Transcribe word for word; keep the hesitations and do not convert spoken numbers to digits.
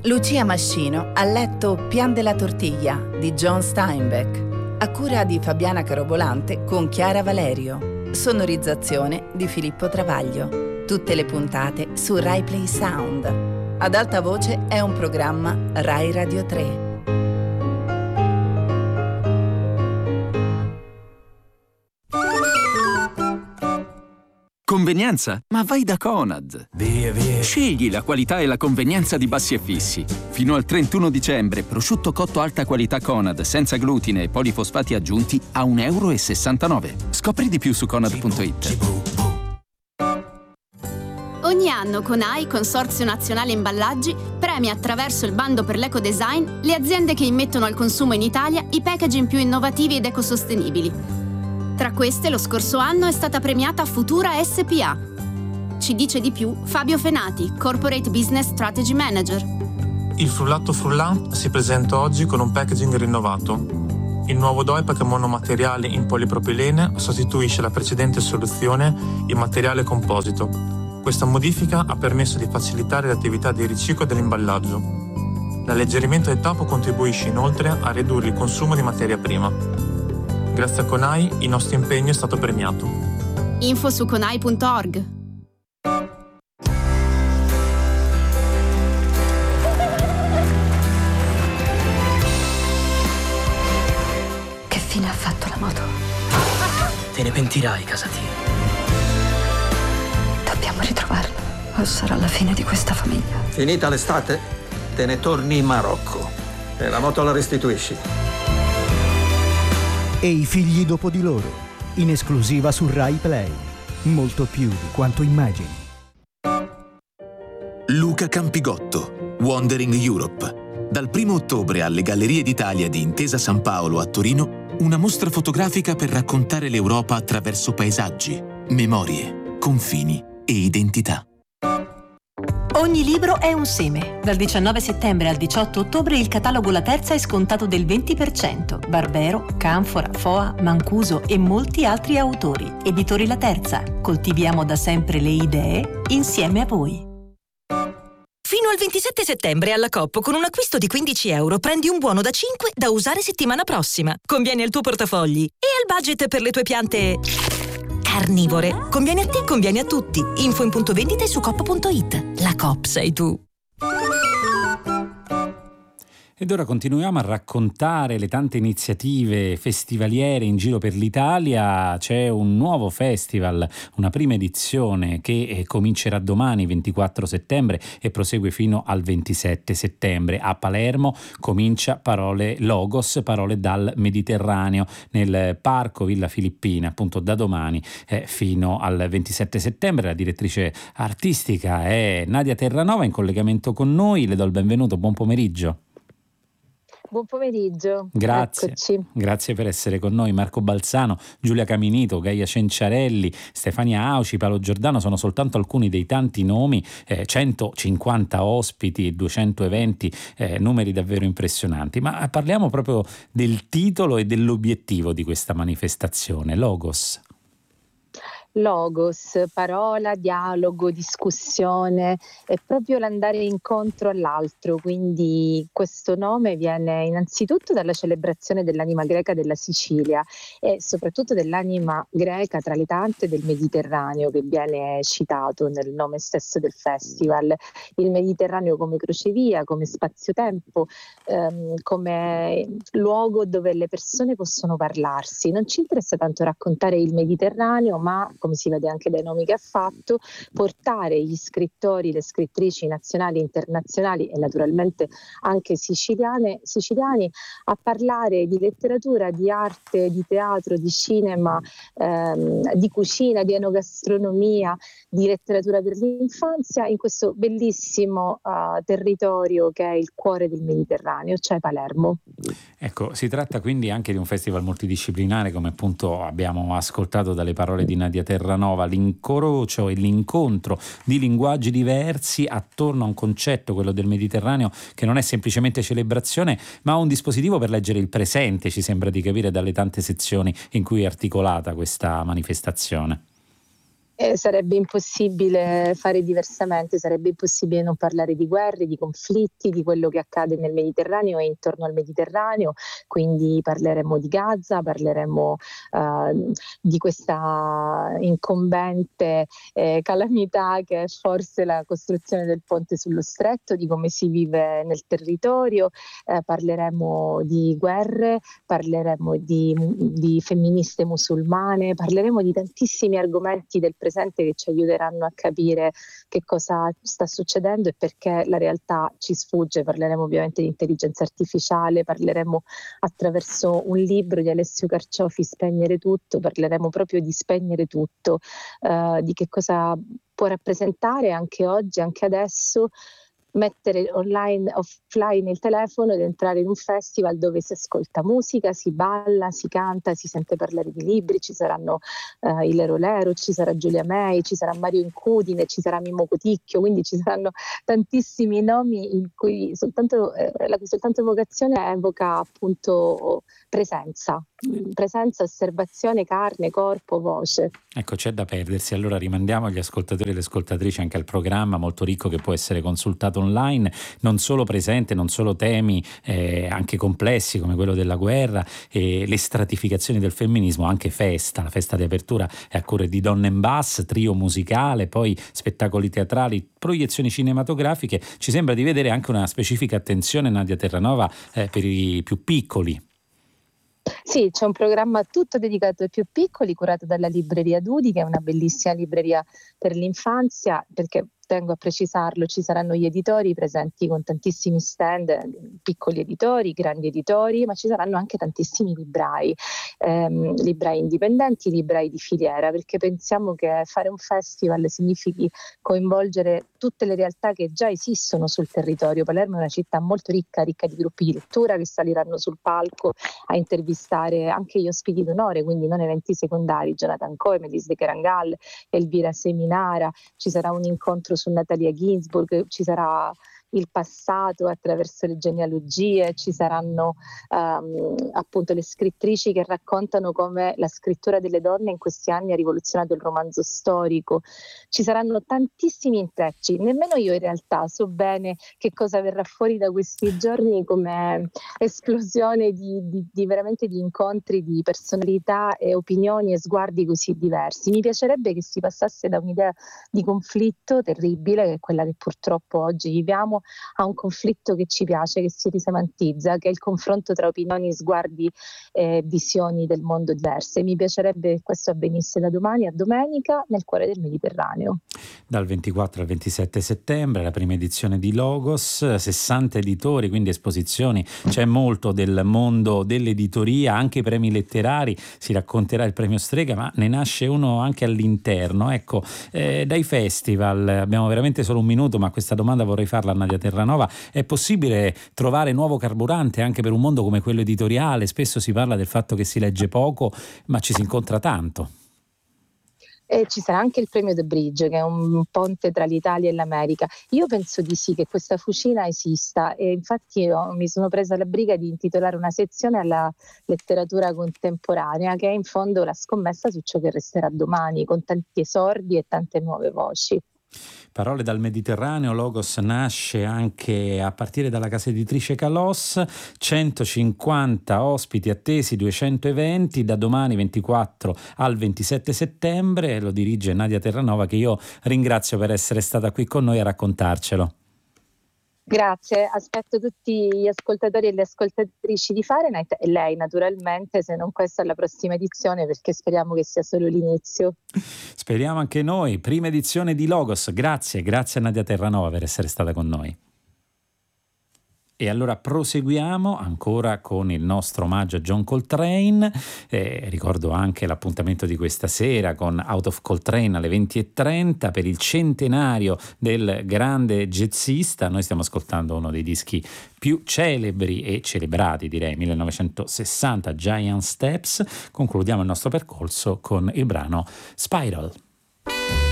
Lucia Mascino ha letto Pian della tortiglia di John Steinbeck, a cura di Fabiana Carobolante con Chiara Valerio. Sonorizzazione di Filippo Travaglio. Tutte le puntate su Rai Play Sound. Ad alta voce è un programma Rai Radio tre. Convenienza? Ma vai da Conad! Via, via. Scegli la qualità e la convenienza di Bassi e Fissi. Fino al trentuno dicembre, prosciutto cotto alta qualità Conad, senza glutine e polifosfati aggiunti, a un euro e sessantanove. Scopri di più su conad punto it. Ogni anno CONAI, Consorzio Nazionale Imballaggi, premia attraverso il bando per l'ecodesign le aziende che immettono al consumo in Italia i packaging più innovativi ed ecosostenibili. Tra queste, lo scorso anno è stata premiata Futura S P A. Ci dice di più Fabio Fenati, Corporate Business Strategy Manager. Il frullato Frullan si presenta oggi con un packaging rinnovato. Il nuovo Doipack monomateriale in polipropilene sostituisce la precedente soluzione in materiale composito. Questa modifica ha permesso di facilitare l'attività di riciclo dell'imballaggio. L'alleggerimento del tappo contribuisce inoltre a ridurre il consumo di materia prima. Grazie a CONAI il nostro impegno è stato premiato. Info su conai punto org. Che fine ha fatto la moto? Te ne pentirai, Casati. Dobbiamo ritrovarla, o sarà la fine di questa famiglia. Finita l'estate, te ne torni in Marocco e la moto la restituisci. E i figli dopo di loro, in esclusiva su Rai Play. Molto più di quanto immagini. Luca Campigotto, Wandering Europe. Dal primo ottobre alle Gallerie d'Italia di Intesa San Paolo a Torino, una mostra fotografica per raccontare l'Europa attraverso paesaggi, memorie, confini e identità. Ogni libro è un seme. Dal diciannove settembre al diciotto ottobre il catalogo La Terza è scontato del venti per cento. Barbero, Canfora, Foa, Mancuso e molti altri autori. Editori La Terza. Coltiviamo da sempre le idee insieme a voi. Fino al ventisette settembre alla Coop con un acquisto di quindici euro prendi un buono da cinque da usare settimana prossima. Conviene al tuo portafogli e al budget per le tue piante carnivore. Conviene a te, conviene a tutti. Info in punto vendita e su coop punto it. La Coop sei tu. Ed ora continuiamo a raccontare le tante iniziative festivaliere in giro per l'Italia. C'è un nuovo festival, una prima edizione che comincerà domani ventiquattro settembre e prosegue fino al ventisette settembre. A Palermo comincia Parole Logos, parole dal Mediterraneo, nel Parco Villa Filippina, appunto da domani eh, fino al ventisette settembre. La direttrice artistica è Nadia Terranova, in collegamento con noi. Le do il benvenuto, buon pomeriggio. Buon pomeriggio. Grazie. Eccoci. Grazie per essere con noi. Marco Balzano, Giulia Caminito, Gaia Cenciarelli, Stefania Auci, Paolo Giordano sono soltanto alcuni dei tanti nomi, eh, centocinquanta ospiti e duecento eventi, eh, numeri davvero impressionanti. Ma parliamo proprio del titolo e dell'obiettivo di questa manifestazione, Logos. Logos, parola, dialogo, discussione, è proprio l'andare incontro all'altro, quindi questo nome viene innanzitutto dalla celebrazione dell'anima greca della Sicilia e soprattutto dell'anima greca tra le tante del Mediterraneo che viene citato nel nome stesso del festival. Il Mediterraneo come crocevia, come spazio-tempo, ehm, come luogo dove le persone possono parlarsi. Non ci interessa tanto raccontare il Mediterraneo, ma come si vede anche dai nomi che ha fatto, portare gli scrittori, le scrittrici nazionali e internazionali e naturalmente anche siciliane, siciliani a parlare di letteratura, di arte, di teatro, di cinema, ehm, di cucina, di enogastronomia, di letteratura per l'infanzia in questo bellissimo uh, territorio che è il cuore del Mediterraneo, cioè Palermo. Ecco, si tratta quindi anche di un festival multidisciplinare, come appunto abbiamo ascoltato dalle parole di Nadia Terranova, l'incrocio e l'incontro di linguaggi diversi attorno a un concetto, quello del Mediterraneo, che non è semplicemente celebrazione, ma un dispositivo per leggere il presente, ci sembra di capire dalle tante sezioni in cui è articolata questa manifestazione. Eh, sarebbe impossibile fare diversamente, sarebbe impossibile non parlare di guerre, di conflitti, di quello che accade nel Mediterraneo e intorno al Mediterraneo, quindi parleremo di Gaza, parleremo uh, di questa incombente eh, calamità che è forse la costruzione del ponte sullo stretto, di come si vive nel territorio, eh, parleremo di guerre, parleremo di, di femministe musulmane, parleremo di tantissimi argomenti del presente che ci aiuteranno a capire che cosa sta succedendo e perché la realtà ci sfugge. Parleremo ovviamente di intelligenza artificiale, parleremo attraverso un libro di Alessio Carciofi, Spegnere tutto, parleremo proprio di spegnere tutto, uh, di che cosa può rappresentare anche oggi, anche adesso, mettere online, offline il telefono ed entrare in un festival dove si ascolta musica, si balla, si canta, si sente parlare di libri, ci saranno uh, il Lero Lero, ci sarà Giulia May, ci sarà Mario Incudine, ci sarà Mimmo Coticchio, quindi ci saranno tantissimi nomi in cui soltanto, eh, la cui soltanto evocazione evoca appunto presenza, presenza, osservazione, carne, corpo, voce. Ecco, c'è da perdersi. Allora rimandiamo gli ascoltatori e le ascoltatrici anche al programma molto ricco che può essere consultato online, non solo presente, non solo temi eh, anche complessi come quello della guerra e le stratificazioni del femminismo, anche festa, la festa di apertura è a cura di Donne in Bass, trio musicale, poi spettacoli teatrali, proiezioni cinematografiche. Ci sembra di vedere anche una specifica attenzione, Nadia Terranova, eh, per i più piccoli. Sì, c'è un programma tutto dedicato ai più piccoli, curato dalla Libreria Dudi, che è una bellissima libreria per l'infanzia, perché tengo a precisarlo, ci saranno gli editori presenti con tantissimi stand, piccoli editori, grandi editori, ma ci saranno anche tantissimi librai, ehm, librai indipendenti, librai di filiera, perché pensiamo che fare un festival significhi coinvolgere tutte le realtà che già esistono sul territorio. Palermo è una città molto ricca, ricca di gruppi di lettura che saliranno sul palco a intervistare anche gli ospiti d'onore, quindi non eventi secondari, Jonathan Coe, Melis de Kerangal, Elvira Seminara, ci sarà un incontro su Natalia Ginsburg, ci sarà il passato attraverso le genealogie, ci saranno um, appunto le scrittrici che raccontano come la scrittura delle donne in questi anni ha rivoluzionato il romanzo storico, ci saranno tantissimi intrecci, nemmeno io in realtà so bene che cosa verrà fuori da questi giorni come esplosione di, di, di veramente di incontri di personalità e opinioni e sguardi così diversi. Mi piacerebbe che si passasse da un'idea di conflitto terribile, che è quella che purtroppo oggi viviamo, a un conflitto che ci piace, che si risemantizza, che è il confronto tra opinioni, sguardi e visioni del mondo diverse. Mi piacerebbe che questo avvenisse da domani a domenica nel cuore del Mediterraneo. Dal ventiquattro al ventisette settembre la prima edizione di Logos, sessanta editori, quindi esposizioni, c'è molto del mondo dell'editoria, anche i premi letterari, si racconterà il premio Strega, ma ne nasce uno anche all'interno. Ecco, eh, dai festival, abbiamo veramente solo un minuto, ma questa domanda vorrei farla a Nadia Terranova: è possibile trovare nuovo carburante anche per un mondo come quello editoriale? Spesso si parla del fatto che si legge poco, ma ci si incontra tanto. E ci sarà anche il premio The Bridge, che è un ponte tra l'Italia e l'America. Io penso di sì, che questa fucina esista, e infatti io mi sono presa la briga di intitolare una sezione alla letteratura contemporanea, che è in fondo la scommessa su ciò che resterà domani, con tanti esordi e tante nuove voci. Parole dal Mediterraneo, Logos nasce anche a partire dalla casa editrice Calos, centocinquanta ospiti attesi, duecento eventi, da domani ventiquattro al ventisette settembre, lo dirige Nadia Terranova, che io ringrazio per essere stata qui con noi a raccontarcelo. Grazie, aspetto tutti gli ascoltatori e le ascoltatrici di Fahrenheit e lei naturalmente, se non questa, alla prossima edizione, perché speriamo che sia solo l'inizio. Speriamo anche noi. Prima edizione di Logos, grazie, grazie a Nadia Terranova per essere stata con noi. E allora proseguiamo ancora con il nostro omaggio a John Coltrane. Eh, ricordo anche l'appuntamento di questa sera con Out of Coltrane alle venti e trenta per il centenario del grande jazzista. Noi stiamo ascoltando uno dei dischi più celebri e celebrati, direi, millenovecentosessanta, Giant Steps. Concludiamo il nostro percorso con il brano Spiral.